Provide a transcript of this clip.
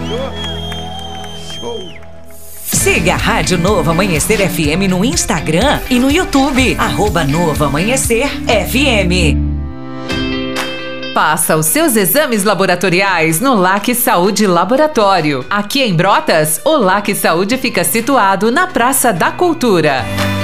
Show! Siga a Rádio Novo Amanhecer FM no Instagram e no YouTube. @Novo Amanhecer FM. Faça os seus exames laboratoriais no LAC Saúde Laboratório. Aqui em Brotas, o LAC Saúde fica situado na Praça da Cultura.